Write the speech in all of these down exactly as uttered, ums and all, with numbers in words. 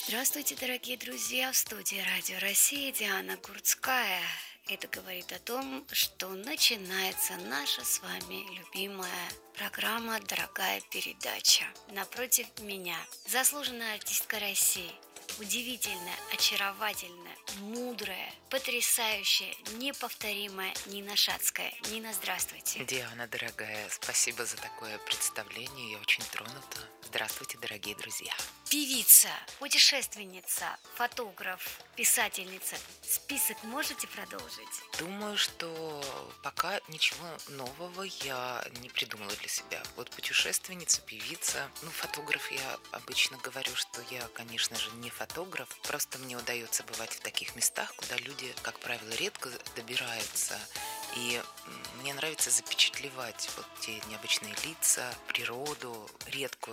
Здравствуйте, дорогие друзья! В студии Радио России Диана Гурцкая. Это говорит о том, что начинается наша с вами любимая программа «Дорогая передача». Напротив меня заслуженная артистка России, удивительная, очаровательная, мудрая, потрясающая, неповторимая Нина Шацкая. Нина, здравствуйте. Диана, дорогая, спасибо за такое представление, я очень тронута. Здравствуйте, дорогие друзья. Певица, путешественница, фотограф, писательница. Список можете продолжить? Думаю, что пока ничего нового я не придумала для себя. Вот путешественница, певица, ну, фотограф, я обычно говорю, что я, конечно же, не фотограф, просто мне удается бывать в таких местах, куда люди, как правило, редко добираются. И мне нравится запечатлевать вот те необычные лица, природу, редкую.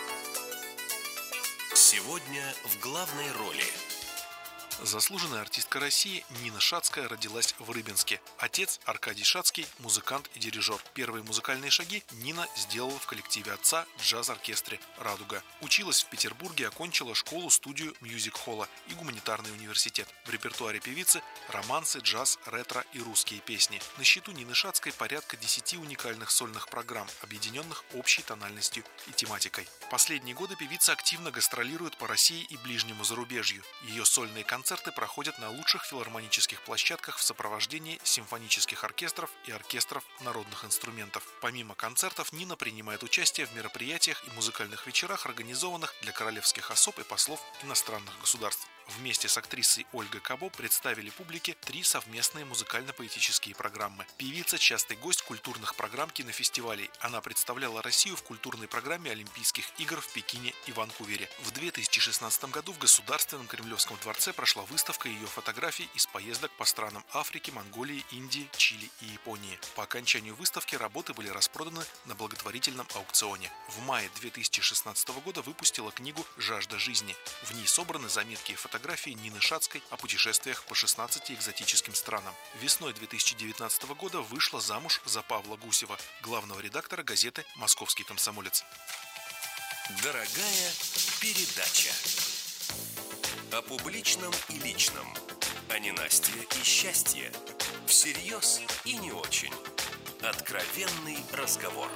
Сегодня в главной роли. Заслуженная артистка России Нина Шацкая родилась в Рыбинске. Отец Аркадий Шацкий – музыкант и дирижер. Первые музыкальные шаги Нина сделала в коллективе отца джаз-оркестре «Радуга». Училась в Петербурге, окончила школу-студию мьюзик-холла и гуманитарный университет. В репертуаре певицы – романсы, джаз, ретро и русские песни. На счету Нины Шацкой порядка десяти уникальных сольных программ, объединенных общей тональностью и тематикой. В последние годы певица активно гастролирует по России и ближнему зарубежью. Ее сольные концерты Концерты проходят на лучших филармонических площадках в сопровождении симфонических оркестров и оркестров народных инструментов. Помимо концертов, Нина принимает участие в мероприятиях и музыкальных вечерах, организованных для королевских особ и послов иностранных государств. Вместе с актрисой Ольгой Кабо представили публике три совместные музыкально-поэтические программы. Певица – частый гость культурных программ кинофестивалей. Она представляла Россию в культурной программе Олимпийских игр в Пекине и Ванкувере. В две тысячи шестнадцатом году в Государственном Кремлевском дворце прошла выставка ее фотографий из поездок по странам Африки, Монголии, Индии, Чили и Японии. По окончанию выставки работы были распроданы на благотворительном аукционе. В мае две тысячи шестнадцатого года выпустила книгу «Жажда жизни». В ней собраны заметки и фотографии Фотографии Нины Шацкой о путешествиях по шестнадцати экзотическим странам. Весной две тысячи девятнадцатого года вышла замуж за Павла Гусева, главного редактора газеты «Московский комсомолец». Дорогая передача. О публичном и личном. О ненастье и счастье. Всерьез и не очень. Откровенный разговор.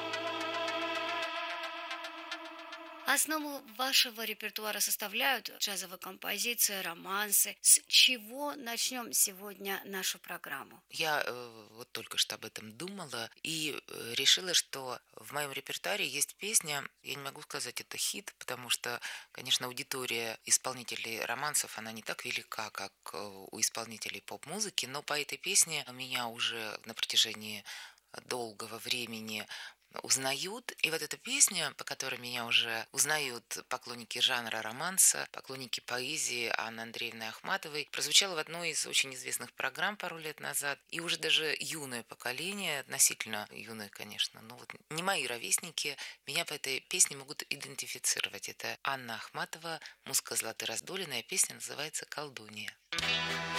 Основу вашего репертуара составляют джазовые композиции, романсы. С чего начнем сегодня нашу программу? Я э, вот только что об этом думала и э, решила, что в моем репертуаре есть песня, я не могу сказать, это хит, потому что, конечно, аудитория исполнителей романсов, она не так велика, как э, у исполнителей поп-музыки, но по этой песне меня уже на протяжении долгого времени узнают. И вот эта песня, по которой меня уже узнают поклонники жанра романса, поклонники поэзии Анны Андреевны Ахматовой, прозвучала в одной из очень известных программ пару лет назад. И уже даже юное поколение, относительно юное, конечно, но вот не мои ровесники, меня по этой песне могут идентифицировать. Это Анна Ахматова, музыка Златы Раздолиной, а песня называется «Колдунья».